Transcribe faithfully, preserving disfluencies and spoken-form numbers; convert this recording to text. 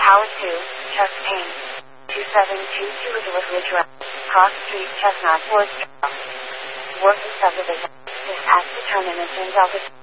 Power two, chest pain. two seven two two Woodward Ridge Road. Cross Street, Chestnut, Worcester. Working subdivision. Dispatch determinant in Delta.